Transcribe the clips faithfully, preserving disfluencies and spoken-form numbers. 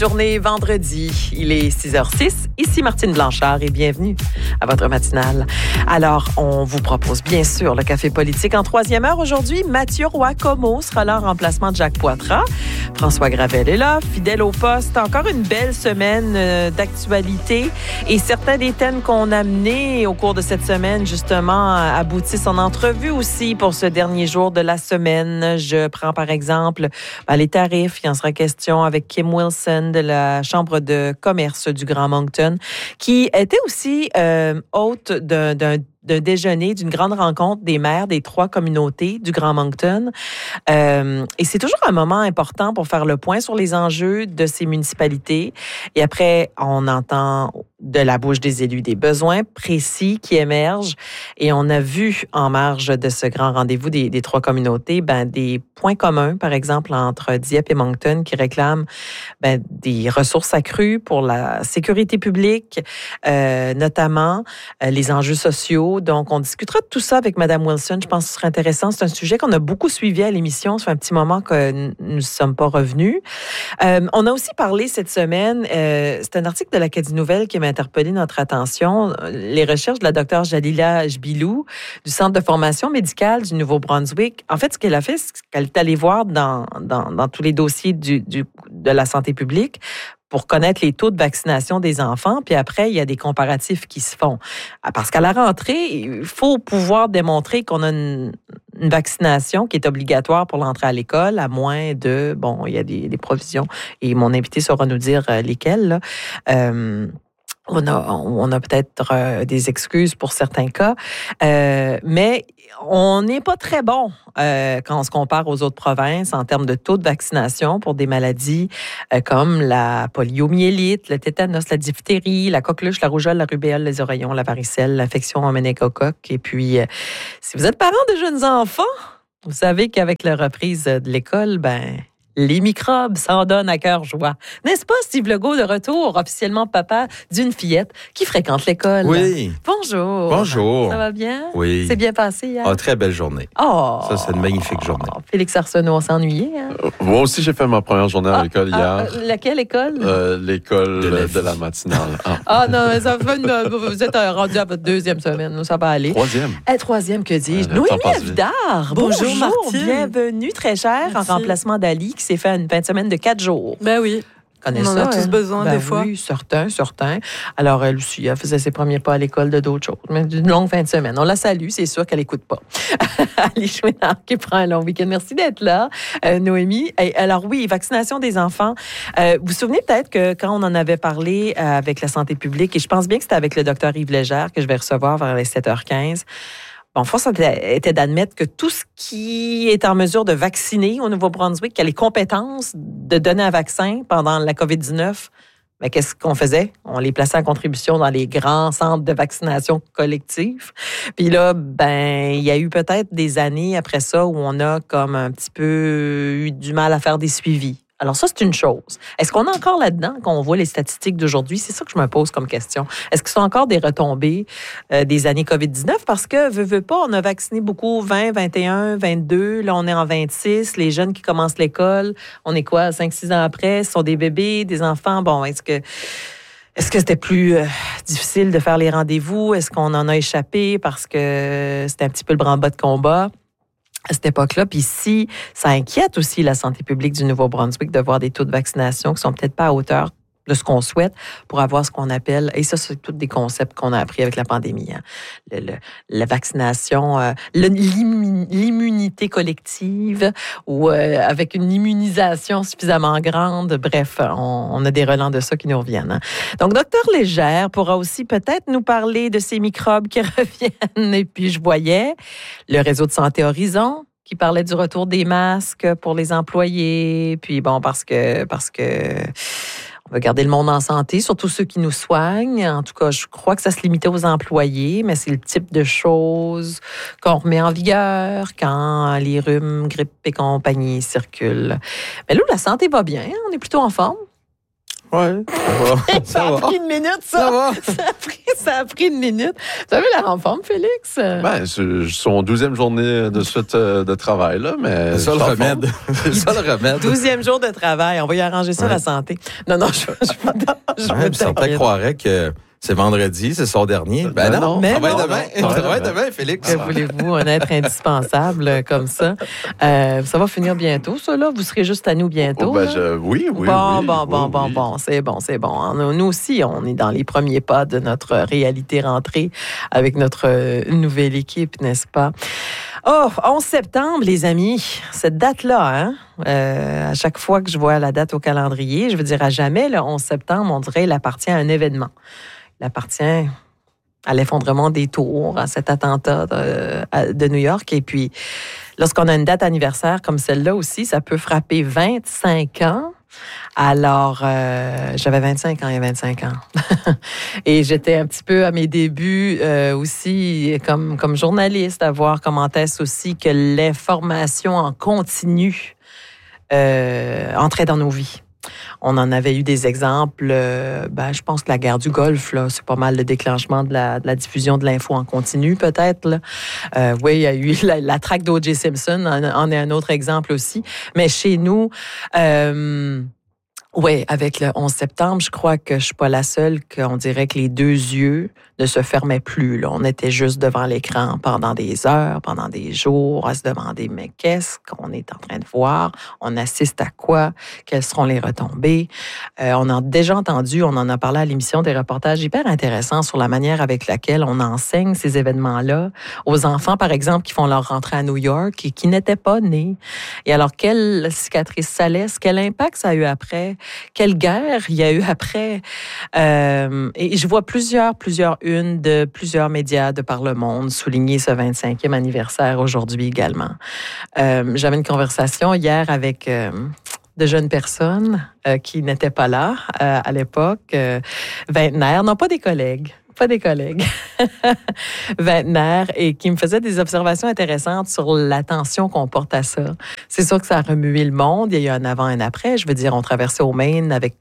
Journée vendredi, il est six heures six. Ici Martine Blanchard et bienvenue à votre matinale. Alors, on vous propose bien sûr le café politique en troisième heure. Aujourd'hui, Mathieu Roy-Como sera là en remplacement de Jacques Poitras. François Gravel est là, fidèle au poste. Encore une belle semaine euh, d'actualité et certains des thèmes qu'on a amenés au cours de cette semaine, justement, aboutissent en entrevue aussi pour ce dernier jour de la semaine. Je prends par exemple ben, les tarifs. Il en sera question avec Kim Wilson de la Chambre de commerce du Grand Moncton, qui était aussi euh, hôte d'un, d'un d'un déjeuner, d'une grande rencontre des maires des trois communautés du Grand Moncton. Euh, et c'est toujours un moment important pour faire le point sur les enjeux de ces municipalités. Et après, on entend de la bouche des élus des besoins précis qui émergent. Et on a vu en marge de ce grand rendez-vous des, des trois communautés, ben, des points communs, par exemple, entre Dieppe et Moncton qui réclament ben, des ressources accrues pour la sécurité publique, euh, notamment euh, les enjeux sociaux. Donc, on discutera de tout ça avec Mme Wilson. Je pense que ce serait intéressant. C'est un sujet qu'on a beaucoup suivi à l'émission. Ça fait un petit moment que nous ne sommes pas revenus. Euh, on a aussi parlé cette semaine, euh, c'est un article de l'Acadie Nouvelle qui m'a interpellé notre attention, les recherches de la docteure Jalila Jbilou du Centre de formation médicale du Nouveau-Brunswick. En fait, ce qu'elle a fait, c'est qu'elle est allée voir dans, dans, dans tous les dossiers du, du, de la santé publique pour connaître les taux de vaccination des enfants. Puis après, il y a des comparatifs qui se font. Parce qu'à la rentrée, il faut pouvoir démontrer qu'on a une, une vaccination qui est obligatoire pour l'entrée à l'école, à moins de... Bon, il y a des, des provisions. Et mon invité saura nous dire lesquelles, là. Euh, On a, on a peut-être euh, des excuses pour certains cas, euh, mais on n'est pas très bon euh, quand on se compare aux autres provinces en termes de taux de vaccination pour des maladies euh, comme la poliomyélite, le tétanos, la diphtérie, la coqueluche, la rougeole, la rubéole, les oreillons, la varicelle, l'infection en méningocoque. Et puis, euh, si vous êtes parent de jeunes enfants, vous savez qu'avec la reprise de l'école, ben... les microbes s'en donnent à cœur joie. N'est-ce pas, Steve Legault, de retour, officiellement papa d'une fillette qui fréquente l'école? Oui. Bonjour. Bonjour. Ça va bien? Oui. C'est bien passé hier? Ah, très belle journée. Oh. Ça, c'est une magnifique journée. Oh, Félix Arsenault, on s'est ennuyé, hein? Euh, moi aussi, j'ai fait ma première journée à ah, l'école hier. Ah, laquelle école? Euh, l'école de la, de la matinale. Ah, ah non, mais ça fait une, vous êtes rendu à votre deuxième semaine, ça va aller. Troisième. Eh, troisième, que dis-je? Ouais, Noémie Avidard. Bonjour, Bonjour, Martine. Bienvenue, très chère, Merci. en remplacement d'Ali, qui s'est fait une fin de semaine de quatre jours. Ben oui. Connais On en ça, a tous hein? besoin, Ben des fois. Oui, certains, certains. Alors, elle aussi, elle faisait ses premiers pas à l'école de d'autres choses. Mais d'une longue fin de semaine. On la salue, c'est sûr qu'elle n'écoute pas. Ali Chouinard qui prend un long week-end. Merci d'être là, euh, Noémie. Et alors oui, vaccination des enfants. Euh, vous vous souvenez peut-être que quand on en avait parlé euh, avec la santé publique, et je pense bien que c'était avec le docteur Yves Légère que je vais recevoir vers les sept heures quinze, bon, force était d'admettre que tout ce qui est en mesure de vacciner au Nouveau-Brunswick, qui a les compétences de donner un vaccin pendant la covid dix-neuf, mais qu'est-ce qu'on faisait? On les plaçait en contribution dans les grands centres de vaccination collectifs. Puis là, ben, il y a eu peut-être des années après ça où on a comme un petit peu eu du mal à faire des suivis. Alors ça, c'est une chose. Est-ce qu'on est encore là-dedans quand on voit les statistiques d'aujourd'hui? C'est ça que je me pose comme question. Est-ce que ce sont encore des retombées euh, des années covid dix-neuf? Parce que, veut, veut pas, on a vacciné beaucoup vingt, vingt et un, vingt-deux. Là, on est en vingt-six. Les jeunes qui commencent l'école, on est quoi, cinq, six ans après? Ce sont des bébés, des enfants. Bon, est-ce que... Est-ce que c'était plus euh, difficile de faire les rendez-vous? Est-ce qu'on en a échappé parce que c'était un petit peu le branle-bas de combat à cette époque-là? Puis si ça inquiète aussi la santé publique du Nouveau-Brunswick de voir des taux de vaccination qui sont peut-être pas à hauteur de ce qu'on souhaite pour avoir ce qu'on appelle, et ça, c'est tous des concepts qu'on a appris avec la pandémie, hein. le, le, la vaccination, euh, le, l'immunité collective ou euh, avec une immunisation suffisamment grande. Bref, on, on a des relents de ça qui nous reviennent, hein. Donc, docteur Légère pourra aussi peut-être nous parler de ces microbes qui reviennent. Et puis, je voyais le réseau de santé Horizon qui parlait du retour des masques pour les employés. Puis bon, parce que... parce que on veut garder le monde en santé, surtout ceux qui nous soignent. En tout cas, je crois que ça se limitait aux employés, mais c'est le type de choses qu'on remet en vigueur quand les rhumes, grippes et compagnie circulent. Mais là, la santé va bien. On est plutôt en forme. Ouais, ça va. Ça, Ça a va. pris une minute, ça. Ça va. Ça a pris, ça a pris une minute. Tu as vu la renforme, Félix? Ben, c'est son douzième journée de suite euh, de travail, là, mais... C'est ça le je suis en remède. C'est ça le remède. Douzième jour de travail. On va y arranger ça, Ouais. la santé. Non, non, je, je, je, je Ouais, puis certains t'inquiète. croiraient que c'est vendredi, c'est son dernier. Ben Ben non, non. Mais travaille non. demain. Non. Travaille demain, Félix. Que voulez-vous, un être indispensable euh, comme ça? Euh, ça va finir bientôt, ça, là? Vous serez juste à nous bientôt? Oh, ben, là? je- oui, oui, bon, oui. bon, bon, oui, bon, oui. bon, c'est bon, c'est bon. Nous nous aussi, on est dans les premiers pas de notre réalité rentrée avec notre euh, nouvelle équipe, n'est-ce pas? Oh, onze septembre, les amis, cette date-là, hein? Euh, à chaque fois que je vois la date au calendrier, je veux dire, à jamais, le onze septembre, on dirait, il appartient à un événement. Il appartient à l'effondrement des tours, à cet attentat de, à- de New York. Et puis, lorsqu'on a une date anniversaire comme celle-là aussi, ça peut frapper vingt-cinq ans. Alors, euh, j'avais vingt-cinq ans il y a vingt-cinq ans. Et j'étais un petit peu à mes débuts euh, aussi comme, comme journaliste, à voir comment est-ce aussi que l'information en continu euh, entrait dans nos vies. On en avait eu des exemples. Euh, ben, je pense que la guerre du Golfe, là, c'est pas mal le déclenchement de la, de la diffusion de l'info en continu, peut-être. Là. Euh, oui, il y a eu la, la traque d'O J Simpson, en, en est un autre exemple aussi. Mais chez nous, euh, oui, avec le onze septembre, je crois que je suis pas la seule qu'on dirait que les deux yeux ne se fermaient plus. Là. On était juste devant l'écran pendant des heures, pendant des jours, à se demander, mais qu'est-ce qu'on est en train de voir? On assiste à quoi? Quelles seront les retombées? Euh, on a déjà entendu, on en a parlé à l'émission, des reportages hyper intéressants sur la manière avec laquelle on enseigne ces événements-là aux enfants, par exemple, qui font leur rentrée à New York et qui n'étaient pas nés. Et alors, quelle cicatrice ça laisse? Quel impact ça a eu après? Quelle guerre il y a eu après? Euh, et je vois plusieurs, plusieurs unes de plusieurs médias de par le monde souligner ce vingt-cinquième anniversaire aujourd'hui également. Euh, j'avais une conversation hier avec euh, de jeunes personnes euh, qui n'étaient pas là euh, à l'époque, euh, vingtenaires, non pas des collègues, pas des collègues, vingtenaires, et qui me faisaient des observations intéressantes sur l'attention qu'on porte à ça. C'est sûr que ça a remué le monde. Il y a eu un avant et un après. Je veux dire, on traversait au Maine avec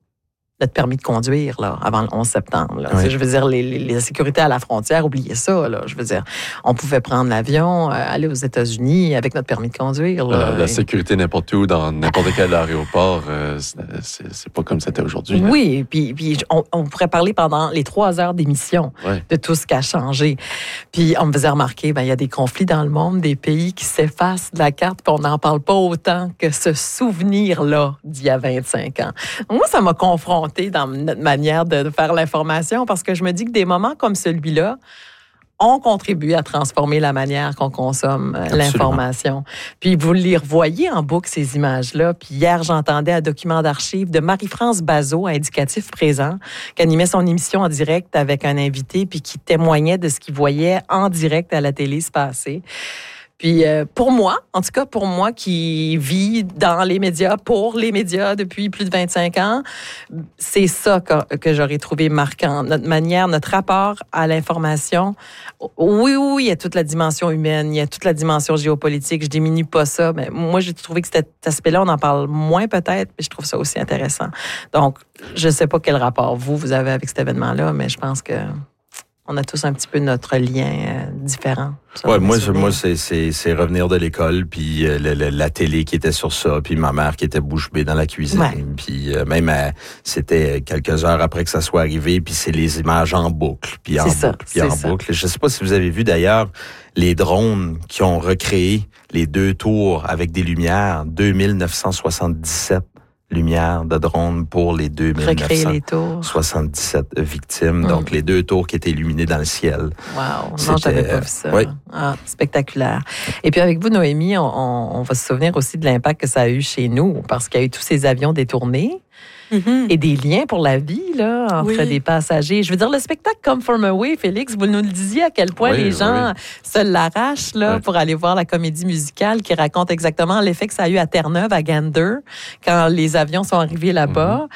notre permis de conduire, là, avant le onze septembre. Là. Oui. Je veux dire, les, les, les sécurités à la frontière, oubliez ça, là. Je veux dire, on pouvait prendre l'avion, euh, aller aux États-Unis avec notre permis de conduire. Là. Euh, la sécurité n'importe où, dans n'importe quel aéroport, euh, c'est, c'est pas comme c'était aujourd'hui. là. Oui, puis, puis on, on pourrait parler pendant les trois heures d'émission Ouais. de tout ce qui a changé. Puis on me faisait remarquer, ben il y a des conflits dans le monde, des pays qui s'effacent de la carte, puis on n'en parle pas autant que ce souvenir-là d'il y a vingt-cinq ans. Moi, ça m'a confronté dans notre manière de, de faire l'information, parce que je me dis que des moments comme celui-là ont contribué à transformer la manière qu'on consomme euh, l'information. Puis vous les revoyez en boucle, ces images-là. Puis hier, j'entendais un document d'archives de Marie-France Bazot, à Indicatif Présent, qui animait son émission en direct avec un invité, puis qui témoignait de ce qu'il voyait en direct à la télé se passer. Puis euh, pour moi, en tout cas pour moi qui vis dans les médias, pour les médias depuis plus de vingt-cinq ans, c'est ça que, que j'aurais trouvé marquant. Notre manière, notre rapport à l'information. Oui, oui, il y a toute la dimension humaine, il y a toute la dimension géopolitique. Je diminue pas ça, mais moi j'ai trouvé que cet aspect-là, on en parle moins peut-être, mais je trouve ça aussi intéressant. Donc, je sais pas quel rapport vous, vous avez avec cet événement-là, mais je pense que on a tous un petit peu notre lien euh, différent. Ouais, moi, je, moi, c'est, c'est, c'est revenir de l'école, puis euh, le, le, la télé qui était sur ça, puis ma mère qui était bouche bée dans la cuisine, Ouais. puis euh, même euh, c'était quelques heures après que ça soit arrivé, puis c'est les images en boucle, puis en C'est ça, boucle, puis c'est en ça. boucle. Je sais pas si vous avez vu d'ailleurs les drones qui ont recréé les deux tours avec des lumières, deux mille neuf cent soixante-dix-sept lumières de drones pour les deux mille neuf Recréer cent les tours. soixante-dix-sept victimes, Mm. donc les deux tours qui étaient illuminées dans le ciel. Wow, non, C'était, j'avais pas vu ça. oui. Ah, spectaculaire. Et puis avec vous, Noémie, on, on, on va se souvenir aussi de l'impact que ça a eu chez nous, parce qu'il y a eu tous ces avions détournés. Mm-hmm. Et des liens pour la vie, là, entre Oui. des passagers. Je veux dire, le spectacle Come From Away, Félix, vous nous le disiez à quel point Oui, les gens oui. se l'arrachent, là, Oui. pour aller voir la comédie musicale qui raconte exactement l'effet que ça a eu à Terre-Neuve, à Gander, quand les avions sont arrivés là-bas.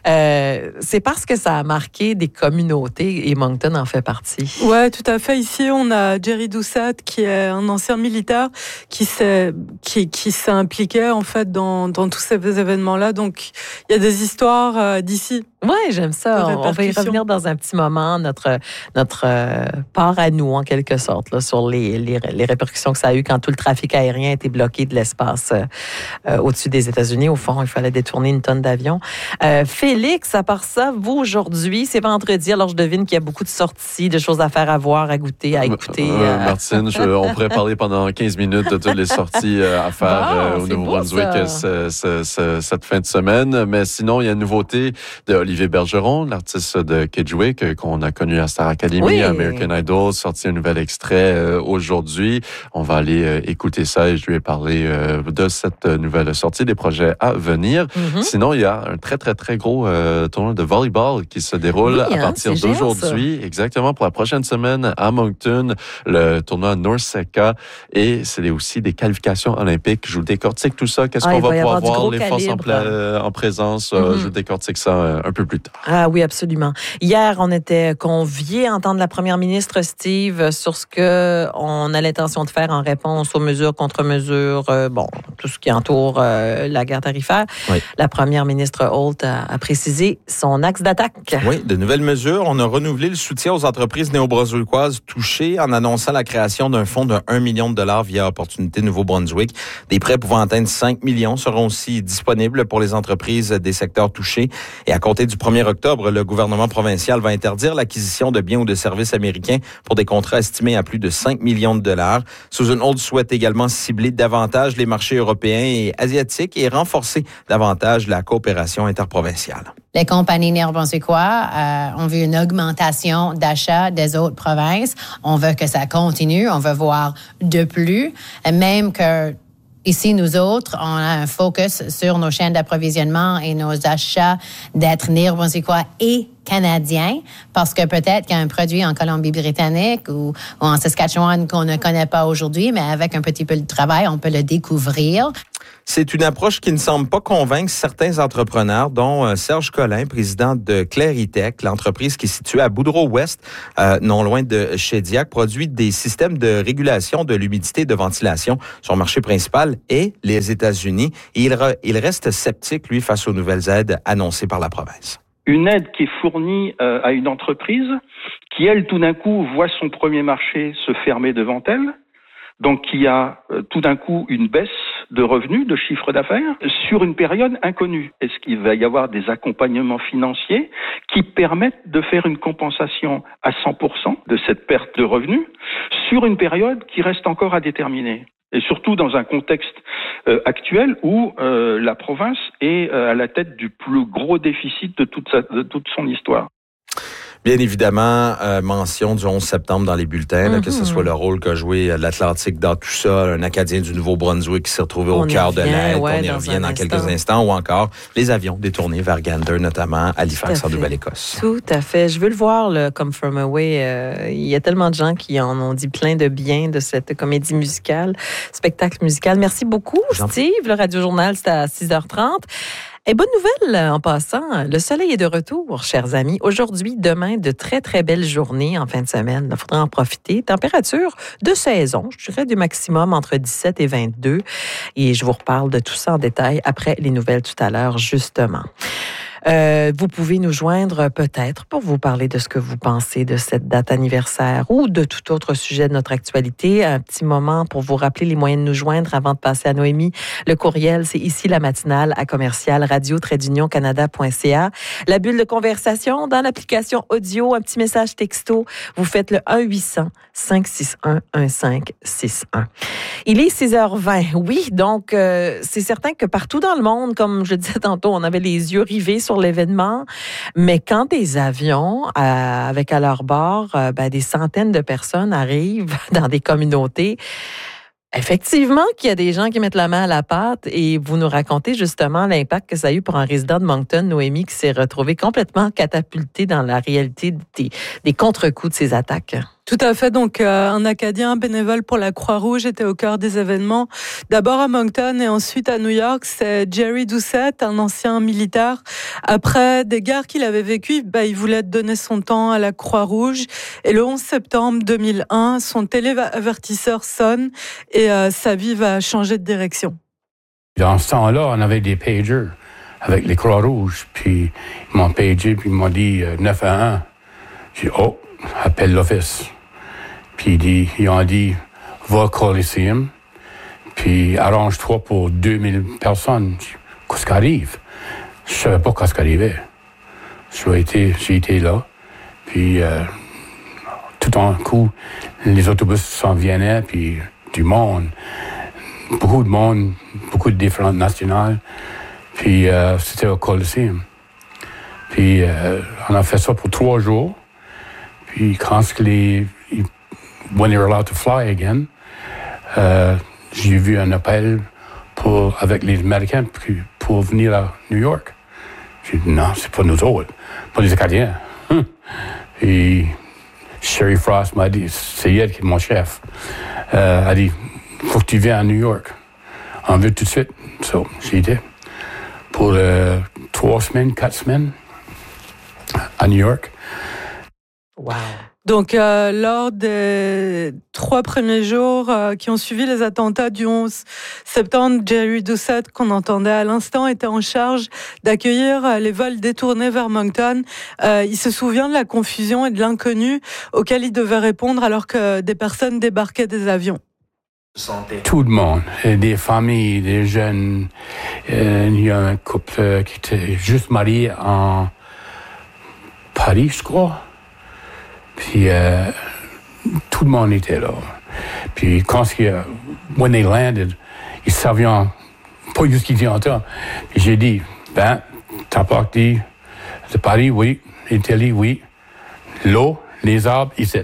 Euh, c'est parce que ça a marqué des communautés et Moncton en fait partie. Ouais, tout à fait. Ici, on a Jerry Doucet, qui est un ancien militaire qui s'est, qui, qui s'est impliqué, en fait, dans, dans tous ces événements-là. Donc, il y a des histoires euh, d'ici. Oui, j'aime ça. On, on va y revenir dans un petit moment, notre, notre euh, part à nous, en quelque sorte, là, sur les, les, les répercussions que ça a eu quand tout le trafic aérien a été bloqué de l'espace euh, euh, au-dessus des États-Unis. Au fond, il fallait détourner une tonne d'avions. Euh, Félix, à part ça, vous, aujourd'hui, c'est vendredi, alors je devine qu'il y a beaucoup de sorties, de choses à faire, à voir, à goûter, à écouter. Euh, euh... Martine, je, on pourrait parler pendant quinze minutes de toutes les sorties euh, à faire bon, euh, au Nouveau-Brunswick ce, ce, ce, cette fin de semaine. Mais sinon, il y a une nouveauté d'Olivier Bergeron, l'artiste de Kedgewick, qu'on a connu à Star Academy, oui. à American Idol, sorti un nouvel extrait euh, aujourd'hui. On va aller euh, écouter ça et je lui ai parlé euh, de cette nouvelle sortie, des projets à venir. Mm-hmm. Sinon, il y a un très, très, très gros euh, tournoi de volleyball qui se déroule oui, à partir hein, d'aujourd'hui. Géant, exactement, pour la prochaine semaine à Moncton, le tournoi NORCECA. Et c'est aussi des qualifications olympiques. Je vous décortique tout ça. Qu'est-ce ah, qu'on va pouvoir voir? Les forces en, pla- en présence. Mm-hmm. Euh, je vous décortique ça euh, un peu plus tard. Ah oui, absolument. Hier, on était conviés à entendre la première ministre Steve sur ce qu'on a l'intention de faire en réponse aux mesures, contre-mesures, euh, bon, tout ce qui entoure euh, la guerre tarifaire. Oui. La première ministre Holt a, a précisé son axe d'attaque. Oui, de nouvelles mesures. On a renouvelé le soutien aux entreprises néo-brunswickoises touchées en annonçant la création d'un fonds de un million de dollars via Opportunité Nouveau-Brunswick. Des prêts pouvant atteindre cinq millions seront aussi disponibles pour les entreprises des secteurs touchés. Et à compter du premier octobre, le gouvernement provincial va interdire l'acquisition de biens ou de services américains pour des contrats estimés à plus de cinq millions de dollars. Susan Holt souhaite également cibler davantage les marchés européens et asiatiques et renforcer davantage la coopération interprovinciale. Les compagnies néo-brunswickoises euh, ont vu une augmentation d'achats des autres provinces. On veut que ça continue. On veut voir de plus. Même que ici, nous autres, on a un focus sur nos chaînes d'approvisionnement et nos achats d'être néo-brunswickois et canadiens, parce que peut-être qu'il y a un produit en Colombie-Britannique ou, ou en Saskatchewan qu'on ne connaît pas aujourd'hui, mais avec un petit peu de travail, on peut le découvrir. C'est une approche qui ne semble pas convaincre certains entrepreneurs, dont Serge Collin, président de Claritech, l'entreprise qui est située à Boudreau-Ouest, euh, non loin de Shediac, produit des systèmes de régulation de l'humidité et de ventilation. Son marché principal est les États-Unis. Et il, re, il reste sceptique, lui, face aux nouvelles aides annoncées par la province. Une aide qui est fournie euh, à une entreprise qui, elle, tout d'un coup, voit son premier marché se fermer devant elle, donc qui a euh, tout d'un coup une baisse de revenus, de chiffre d'affaires, sur une période inconnue. Est-ce qu'il va y avoir des accompagnements financiers qui permettent de faire une compensation à cent pour cent de cette perte de revenus sur une période qui reste encore à déterminer ? Et surtout dans un contexte euh, actuel où euh, la province est euh, à la tête du plus gros déficit de toute, sa, de toute son histoire. Bien évidemment, euh, mention du onze septembre dans les bulletins, là, mm-hmm. que ce soit le rôle qu'a joué l'Atlantique dans tout ça, un Acadien du Nouveau-Brunswick qui s'est retrouvé on au cœur de l'aide, ouais, on y revient dans quelques instant. instants, ou encore les avions détournés vers Gander, notamment Halifax en Nouvelle-Écosse. Tout à fait. Je veux le voir, le Come From Away. Euh, il y a tellement de gens qui en ont dit plein de bien de cette comédie musicale, spectacle musical. Merci beaucoup, Steve. Le Radio Journal, c'était à six heures trente. Et bonne nouvelle en passant, le soleil est de retour, chers amis. Aujourd'hui, demain, de très, très belles journées en fin de semaine. Il faudra en profiter. Température de saison, je dirais du maximum entre dix-sept et vingt-deux. Et je vous reparle de tout ça en détail après les nouvelles tout à l'heure, justement. Euh, vous pouvez nous joindre peut-être pour vous parler de ce que vous pensez de cette date anniversaire ou de tout autre sujet de notre actualité. Un petit moment pour vous rappeler les moyens de nous joindre avant de passer à Noémie. Le courriel, c'est ici la matinale à commercial radio tiret union canada point c a. La bulle de conversation dans l'application audio, un petit message texto. Vous faites le un huit cents cinq six un un cinq six un. Il est six heures vingt. Oui, donc euh, c'est certain que partout dans le monde, comme je disais tantôt, on avait les yeux rivés sur l'événement, mais quand des avions euh, avec à leur bord euh, ben, des centaines de personnes arrivent dans des communautés, effectivement qu'il y a des gens qui mettent la main à la pâte et vous nous racontez justement l'impact que ça a eu pour un résident de Moncton, Noémie, qui s'est retrouvé complètement catapulté dans la réalité des, des contre-coups de ces attaques. Tout à fait. Donc, euh, un Acadien bénévole pour la Croix-Rouge était au cœur des événements. D'abord à Moncton et ensuite à New York. C'est Jerry Doucette, un ancien militaire. Après des guerres qu'il avait vécues, bah, il voulait donner son temps à la Croix-Rouge. Et le onze septembre deux mille un, son téléavertisseur sonne et euh, sa vie va changer de direction. Dans ce temps-là, on avait des pagers avec les Croix-Rouges. Puis ils m'ont pagé, puis ils m'ont dit euh, neuf un un. J'ai dit, oh, appelle l'office. Puis ils, dit, ils ont dit, va au Coliseum, puis arrange-toi pour deux mille personnes. Qu'est-ce qui arrive? Je savais pas qu'est-ce qui arrivait. J'ai été, j'ai été là, puis euh, tout d'un coup, les autobus s'en venaient, puis du monde, beaucoup de monde, beaucoup de différentes nationales, puis euh, c'était au Coliseum. Puis euh, on a fait ça pour trois jours, puis quand les... When they were allowed to fly again, euh, j'ai vu un appel pour, avec les Américains pour, pour venir à New York. J'ai dit, non, c'est pas nous autres, pas les Acadiens. Et Sherry Frost m'a dit, c'est elle qui est mon chef. Euh, elle a dit, faut que tu viennes à New York. On veut tout de suite. So, j'ai été pour euh, trois semaines, quatre semaines à New York. Wow. Donc, euh, lors des trois premiers jours euh, qui ont suivi les attentats du onze septembre, Jerry Doucette, qu'on entendait à l'instant, était en charge d'accueillir euh, les vols détournés vers Moncton. Euh, il se souvient de la confusion et de l'inconnu auquel il devait répondre alors que des personnes débarquaient des avions. Tout le monde, des familles, des jeunes. Euh, il y a un couple qui était juste marié en Paris, je crois. Puis euh, tout le monde était là. Puis quand ils, uh, when they landed, ils savaient pas ce qu'ils disaient en temps. Puis j'ai dit, ben, t'as parti de Paris, oui. L'Italie, oui. L'eau, les arbres, ici.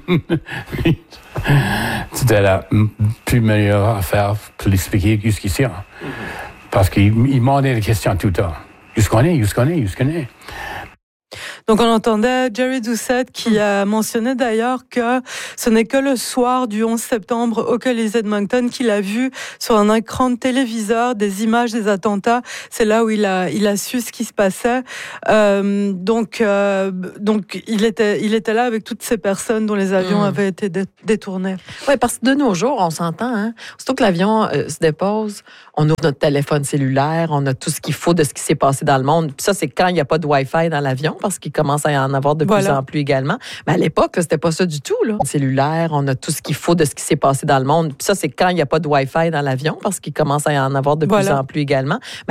C'était la plus meilleure affaire pour l'expliquer jusqu'ici. Parce qu'ils demandaient des questions tout le temps. Vous connaissez, vous connaissez, vous connaissez. Donc on entendait Jerry Doucette qui a mentionné d'ailleurs que ce n'est que le soir du onze septembre au Colisée de Moncton qu'il a vu sur un écran de téléviseur des images des attentats. C'est là où il a il a su ce qui se passait. Euh, donc euh, donc il était il était là avec toutes ces personnes dont les avions mmh. avaient été dé- détournés. Oui, parce que de nos jours, on s'entend, hein. Surtout que l'avion euh, se dépose, on ouvre notre téléphone cellulaire, on a tout ce qu'il faut de ce qui s'est passé dans le monde. Puis ça, c'est quand il n'y a pas de Wi-Fi dans l'avion, parce qu'il commence à y en avoir de voilà. plus en plus également. Mais à l'époque, là, c'était pas ça du tout, là. Cellulaire, on a tout ce qu'il faut de ce qui s'est passé dans le monde. Puis ça, c'est quand il n'y a pas de Wi-Fi dans l'avion, parce qu'il commence à y en avoir de voilà. plus en plus également.